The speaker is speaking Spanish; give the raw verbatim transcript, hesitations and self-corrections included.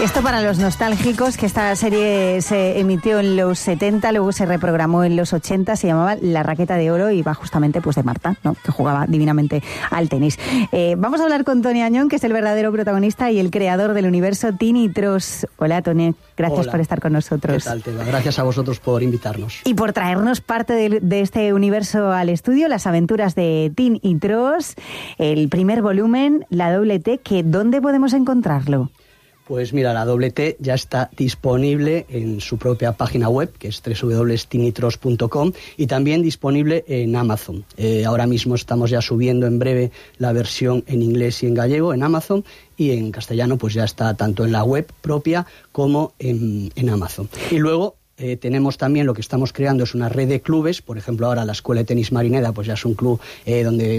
Esto para los nostálgicos, que esta serie se emitió en los setenta, luego se reprogramó en los ochenta, se llamaba La Raqueta de Oro y va justamente pues de Marta, ¿no?, que jugaba divinamente al tenis. Eh, vamos a hablar con Toni Añón, que es el verdadero protagonista y el creador del universo Tini Tross. Hola, Toni, gracias Hola. por estar con nosotros. ¿Qué tal, Teba? Gracias a vosotros por invitarnos. Y por traernos parte de, de este universo al estudio, las aventuras de Tini Tross, el primer volumen, la doble T, que ¿dónde podemos encontrarlo? Pues mira, la doble T ya está disponible en su propia página web, que es doble u doble u doble u punto tini tross punto com, y también disponible en Amazon. Eh, ahora mismo estamos ya subiendo en breve la versión en inglés y en gallego en Amazon, y en castellano pues ya está tanto en la web propia como en, en Amazon. Y luego Eh, tenemos también, lo que estamos creando es una red de clubes. Por ejemplo, ahora la Escuela de Tenis Marineda pues ya es un club eh, donde